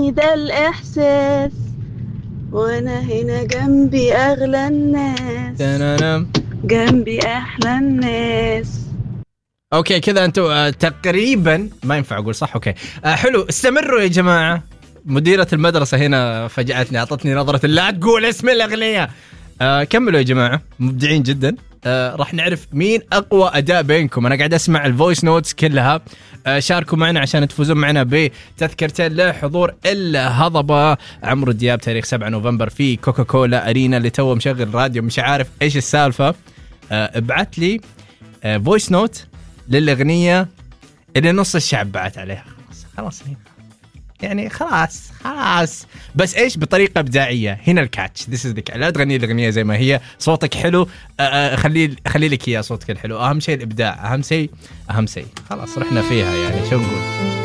اديني ده الإحساس وأنا هنا جنبي أغلى الناس، جنبي أحلى الناس. اوكي كذا انتوا تقريبا ما ينفع اقول صح. اوكي حلو، استمروا يا جماعه. مديرة المدرسة هنا فجأتني، اعطتني نظرة لا تقول اسم الأغنية. كملوا يا جماعة، مبدعين جدا. راح نعرف مين أقوى أداء بينكم. أنا قاعد أسمع الفويس نوتس كلها. شاركوا معنا عشان تفوزون معنا بتذكرتين لحضور الهضبة عمرو دياب تاريخ 7 نوفمبر في كوكاكولا أرينا. اللي تو مشغل راديو مش عارف إيش السالفة، ابعت لي فويس نوت للأغنية اللي نص الشعب بعت عليها. خلاص يعني خلاص بس ايش بطريقه ابداعيه. هنا الكاتش، لا تغني الاغنيه زي ما هي، صوتك حلو، خلي لك اياه صوتك الحلو. اهم شيء الابداع، اهم شيء خلاص رحنا فيها يعني شو نقول.